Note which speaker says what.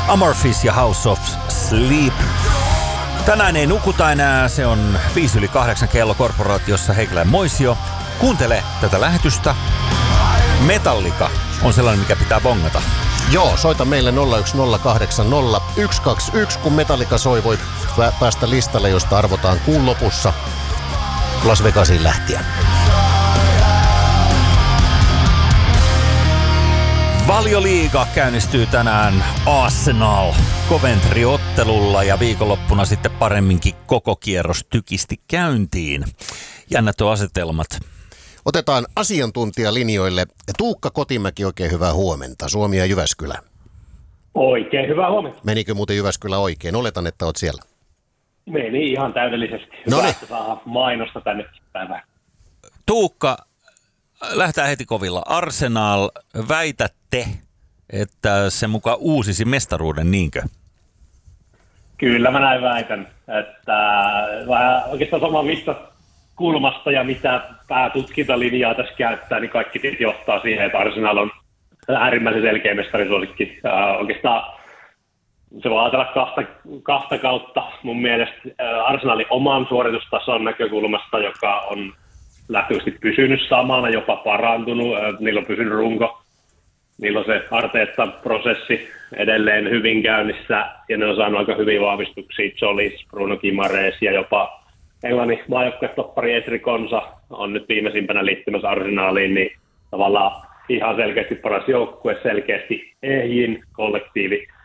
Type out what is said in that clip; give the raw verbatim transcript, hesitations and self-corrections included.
Speaker 1: Amorphis ja House of Sleep. Tänään ei nukuta enää, se on viisi yli kahdeksan kello korporaatiossa Heikelä ja Moisio. Kuuntele tätä lähetystä. Metallica on sellainen, mikä pitää bongata.
Speaker 2: Joo, soita meille nolla yksi nolla kahdeksan nolla yksi kaksi yksi, kun Metallica soi, voit päästä listalle, josta arvotaan kuun lopussa Las Vegasiin lähtien.
Speaker 1: Valioliiga käynnistyy tänään Arsenal Coventry-ottelulla ja viikonloppuna sitten paremminkin koko kierros tykisti käyntiin. Jännät on asetelmat.
Speaker 2: Otetaan asiantuntijalinjoille. Tuukka Kotimäki, oikein hyvää huomenta. Suomi ja Jyväskylä.
Speaker 3: Oikein hyvää huomenta.
Speaker 2: Menikö muuten Jyväskylä oikein? Oletan, että olet siellä.
Speaker 3: Meni ihan täydellisesti.
Speaker 2: No
Speaker 3: Hyvä,
Speaker 2: niin.
Speaker 3: että saa mainosta tänne päivään.
Speaker 1: Tuukka, lähdetään heti kovilla. Arsenal, väitätte, että se mukaan uusisi mestaruuden, niinkö?
Speaker 3: Kyllä mä näin väitän, että vähän oikeastaan sama mistä kulmasta ja mitä päätutkintalinjaa tässä käyttää, niin kaikki tietysti johtaa siihen, että Arsenal on äärimmäisen selkeä mestarisuosikki. Äh, oikeastaan se voi ajatella kahta, kahta kautta mun mielestä äh, Arsenalin oman suoritustason näkökulmasta, joka on lähtöisesti pysynyt samana, jopa parantunut. Äh, niillä on pysynyt runko. Niillä on se Arteetta-prosessi edelleen hyvin käynnissä, ja ne on saanut aika hyviä vahvistuksia. Jolis, Bruno Guimaraes ja jopa Englannin maajoukkuetoppari Ezri Konsa on nyt viimeisimpänä liittymässä Arsenaaliin, niin tavallaan ihan selkeästi paras joukkue, selkeästi ehjin kollektiivi.